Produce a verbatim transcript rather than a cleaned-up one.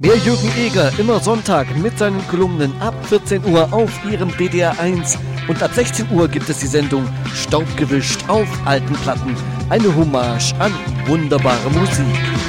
Mehr Jürgen Eger, immer Sonntag mit seinen Kolumnen ab vierzehn Uhr auf Ihrem D D R eins. Und ab sechzehn Uhr gibt es die Sendung Staubgewischt auf alten Platten. Eine Hommage an wunderbare Musik.